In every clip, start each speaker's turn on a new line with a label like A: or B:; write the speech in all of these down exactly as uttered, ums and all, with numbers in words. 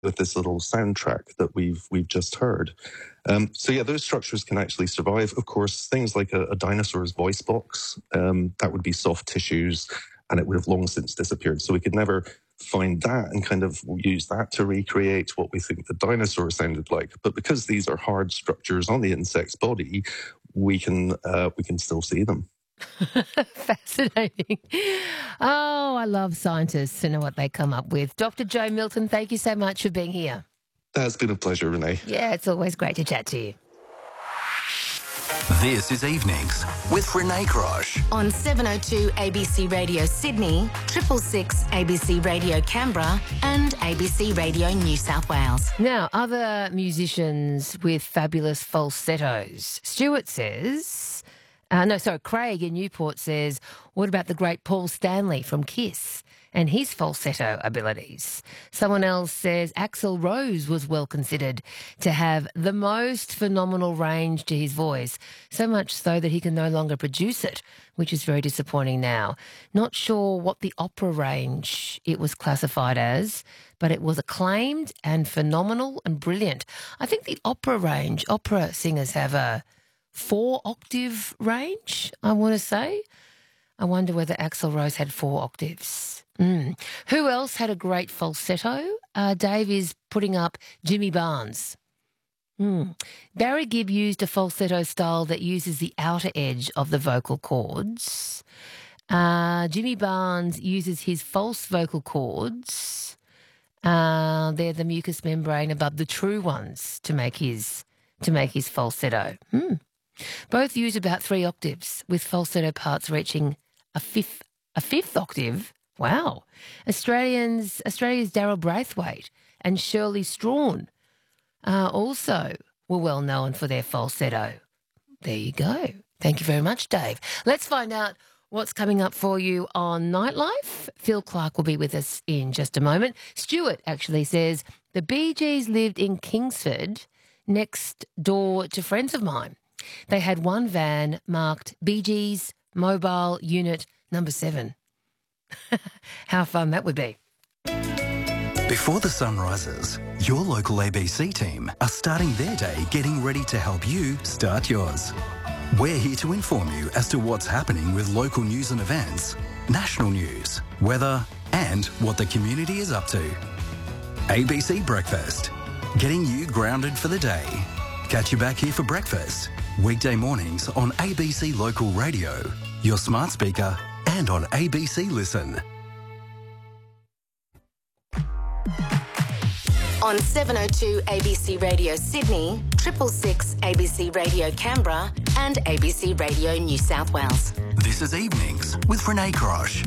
A: with this little soundtrack that we've we've just heard. Um, so yeah, those structures can actually survive. Of course, things like a, a dinosaur's voice box, um, that would be soft tissues, and it would have long since disappeared. So we could never find that and kind of use that to recreate what we think the dinosaur sounded like. But because these are hard structures on the insect's body, we can uh, we can still see them.
B: Fascinating. Oh, I love scientists to know what they come up with. Doctor Joe Milton, thank you so much for being here.
A: That's been a pleasure, Renee.
B: Yeah, it's always great to chat to you.
C: This is Evenings with Renee Grosh.
D: On seven oh two A B C Radio Sydney, triple six A B C Radio Canberra and A B C Radio New South Wales.
B: Now, other musicians with fabulous falsettos. Stuart says... Uh, no, sorry, Craig in Newport says, what about the great Paul Stanley from Kiss and his falsetto abilities? Someone else says Axl Rose was well considered to have the most phenomenal range to his voice, so much so that he can no longer produce it, which is very disappointing now. Not sure what the opera range it was classified as, but it was acclaimed and phenomenal and brilliant. I think the opera range, opera singers have a four octave range, I want to say. I wonder whether Axl Rose had four octaves. Mm. Who else had a great falsetto? Uh, Dave is putting up Jimmy Barnes. Mm. Barry Gibb used a falsetto style that uses the outer edge of the vocal cords. Uh, Jimmy Barnes uses his false vocal cords. Uh, they're the mucous membrane above the true ones to make his to make his falsetto. Mm. Both use about three octaves, with falsetto parts reaching a fifth a fifth octave. Wow. Australians Australia's Daryl Braithwaite and Shirley Strawn uh, also were well known for their falsetto. There you go. Thank you very much, Dave. Let's find out what's coming up for you on Nightlife. Phil Clark will be with us in just a moment. Stuart actually says, the Bee Gees lived in Kingsford next door to friends of mine. They had one van marked Bee Gees Mobile Unit Number seven. How fun that would be.
C: Before the sun rises, your local A B C team are starting their day getting ready to help you start yours. We're here to inform you as to what's happening with local news and events, national news, weather, and what the community is up to. A B C Breakfast, getting you grounded for the day. Catch you back here for breakfast, weekday mornings on A B C Local Radio, your smart speaker, and on A B C Listen.
D: On seven oh two A B C Radio Sydney, triple six A B C Radio Canberra and A B C Radio New South Wales.
C: This is Evenings with Renee Grosh.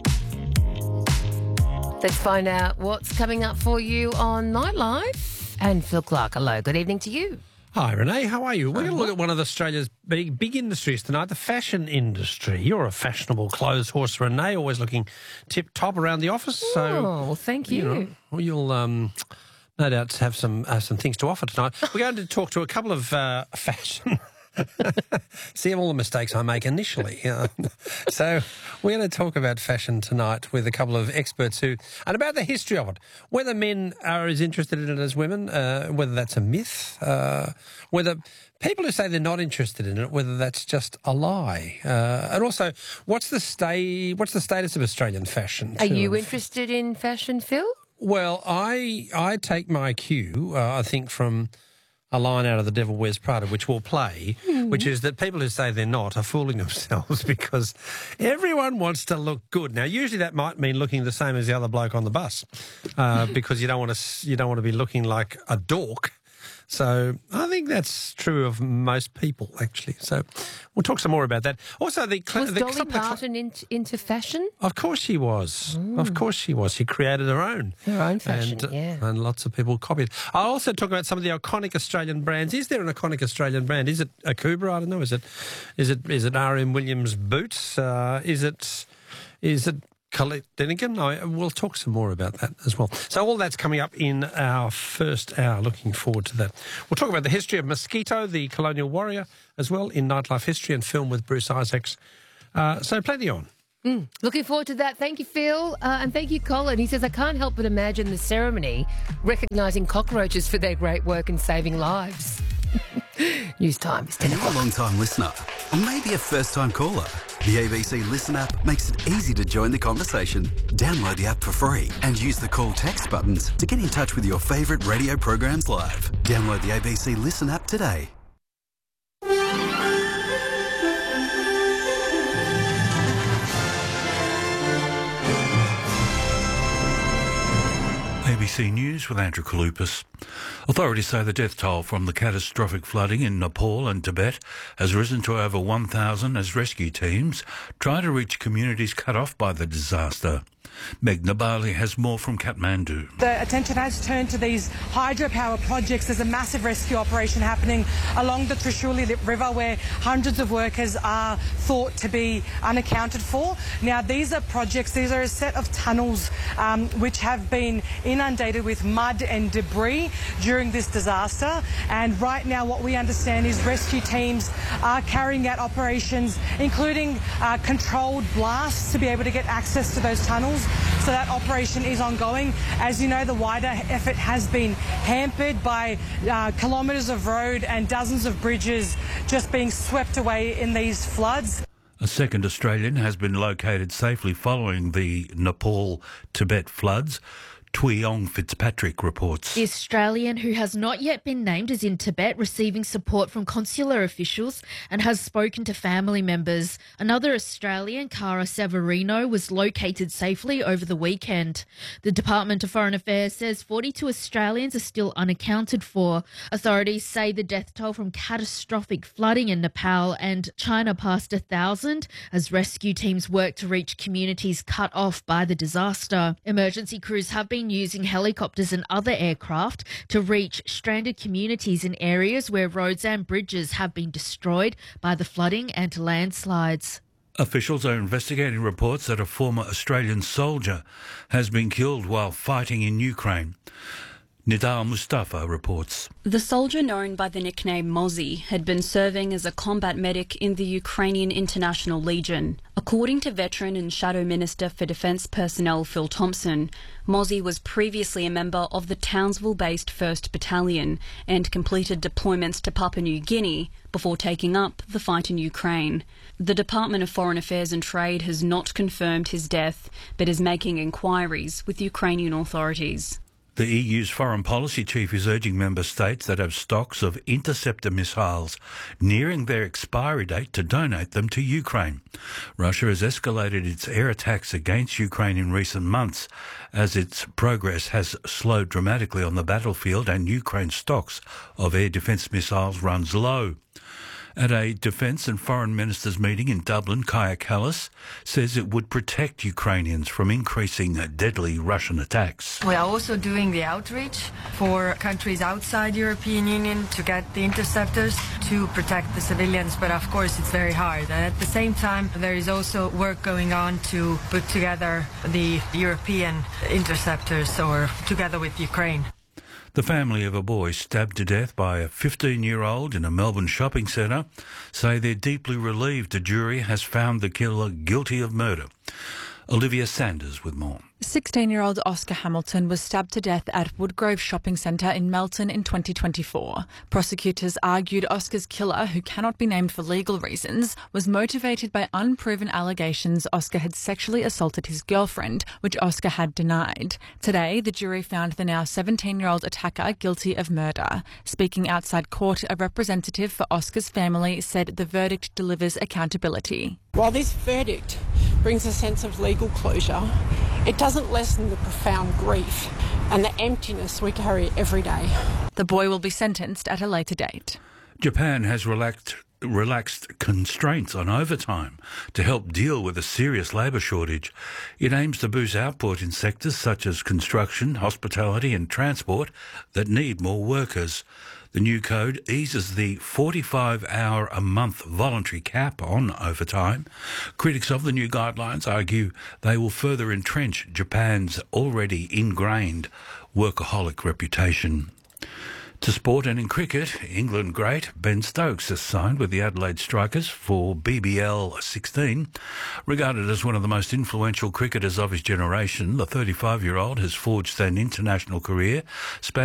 B: Let's find out what's coming up for you on Nightlife. And Phil Clark, hello. Good evening to you.
E: Hi, Renee. How are you? We're going to look at one of Australia's big, big industries tonight, the fashion industry. You're a fashionable clothes horse, Renee, always looking tip-top around the office. So,
B: oh, well, thank you.
E: you know, well, you'll um, no doubt have some uh, some things to offer tonight. We're going to talk to a couple of uh, fashion... See all the mistakes I make initially. You know. So we're going to talk about fashion tonight with a couple of experts who, and about the history of it, whether men are as interested in it as women, uh, whether that's a myth, uh, whether people who say they're not interested in it, whether that's just a lie, uh, and also what's the stay, what's the status of Australian fashion?
B: Are you interested in fashion, Phil?
E: Well, I I take my cue, uh, I think, from a line out of The Devil Wears Prada, which we'll play, mm. which is that people who say they're not are fooling themselves because everyone wants to look good. Now, usually that might mean looking the same as the other bloke on the bus uh, because you don't want to you don't want to be looking like a dork. So I think that's true of most people, actually. So we'll talk some more about that. Also, the...
B: Was
E: the,
B: Dolly Parton into, into fashion?
E: Of course she was.
B: Mm.
E: Of course she was. She created her own.
B: Her own fashion,
E: and,
B: yeah.
E: And lots of people copied. I'll also talk about some of the iconic Australian brands. Is there an iconic Australian brand? Is it a Kubra? I don't know. Is it is it, is it R M Williams boots? Uh, is it... Is it Colette Denigan. I, we'll talk some more about that as well. So all that's coming up in our first hour. Looking forward to that. We'll talk about the history of Mosquito, the colonial warrior, as well in Nightlife History and Film with Bruce Isaacs. Uh, so plenty on.
B: Mm, looking forward to that. Thank you, Phil. Uh, and thank you, Colin. He says, I can't help but imagine the ceremony recognising cockroaches for their great work in saving lives. News time is ten
C: You're a long-time listener, or maybe a first-time caller. The A B C Listen app makes it easy to join the conversation. Download the app for free and use the call text buttons to get in touch with your favourite radio programs live. Download the A B C Listen app today.
F: A B C News with Andrew Kalupas. Authorities say the death toll from the catastrophic flooding in Nepal and Tibet has risen to over one thousand as rescue teams try to reach communities cut off by the disaster. Meg Nabali has more from Kathmandu.
G: The attention has turned to these hydropower projects. There's a massive rescue operation happening along the Trishuli River where hundreds of workers are thought to be unaccounted for. Now, these are projects, these are a set of tunnels um, which have been inundated with mud and debris during this disaster. And right now what we understand is rescue teams are carrying out operations, including uh, controlled blasts to be able to get access to those tunnels. So that operation is ongoing. As you know, the wider effort has been hampered by uh, kilometres of road and dozens of bridges just being swept away in these floods.
F: A second Australian has been located safely following the Nepal-Tibet floods. Tui Ong Fitzpatrick reports.
H: The Australian, who has not yet been named, is in Tibet receiving support from consular officials and has spoken to family members. Another Australian, Cara Severino, was located safely over the weekend. The Department of Foreign Affairs says forty-two Australians are still unaccounted for. Authorities say the death toll from catastrophic flooding in Nepal and China passed a thousand as rescue teams work to reach communities cut off by the disaster. Emergency crews have been using helicopters and other aircraft to reach stranded communities in areas where roads and bridges have been destroyed by the flooding and landslides.
F: Officials are investigating reports that a former Australian soldier has been killed while fighting in Ukraine. Nidal Mustafa reports.
I: The soldier, known by the nickname Mozzie, had been serving as a combat medic in the Ukrainian International Legion. According to veteran and Shadow Minister for Defence Personnel Phil Thompson, Mozzie was previously a member of the Townsville-based first Battalion and completed deployments to Papua New Guinea before taking up the fight in Ukraine. The Department of Foreign Affairs and Trade has not confirmed his death, but is making inquiries with Ukrainian authorities.
F: The E U's foreign policy chief is urging member states that have stocks of interceptor missiles nearing their expiry date to donate them to Ukraine. Russia has escalated its air attacks against Ukraine in recent months as its progress has slowed dramatically on the battlefield and Ukraine's stocks of air defence missiles runs low. At a Defence and Foreign Ministers meeting in Dublin, Kaja Kallas says it would protect Ukrainians from increasing deadly Russian attacks.
J: We are also doing the outreach for countries outside European Union to get the interceptors to protect the civilians, but of course it's very hard. And at the same time, there is also work going on to put together the European interceptors or together with Ukraine.
F: The family of a boy stabbed to death by a fifteen-year-old in a Melbourne shopping centre say they're deeply relieved a jury has found the killer guilty of murder. Olivia Sanders with more.
K: sixteen-year-old Oscar Hamilton was stabbed to death at Woodgrove Shopping Centre in Melton in twenty twenty-four. Prosecutors argued Oscar's killer, who cannot be named for legal reasons, was motivated by unproven allegations Oscar had sexually assaulted his girlfriend, which Oscar had denied. Today, the jury found the now seventeen-year-old attacker guilty of murder. Speaking outside court, a representative for Oscar's family said the verdict delivers accountability.
L: While this verdict brings a sense of legal closure, it doesn't lessen the profound grief and the emptiness we carry every day.
K: The boy will be sentenced at a later date.
F: Japan has relaxed relaxed constraints on overtime to help deal with a serious labour shortage. It aims to boost output in sectors such as construction, hospitality and transport that need more workers. The new code eases the forty-five hour a month voluntary cap on overtime. Critics of the new guidelines argue they will further entrench Japan's already ingrained workaholic reputation. To sport and in cricket, England great Ben Stokes has signed with the Adelaide Strikers for B B L sixteen. Regarded as one of the most influential cricketers of his generation, the thirty-five-year-old has forged an international career spanning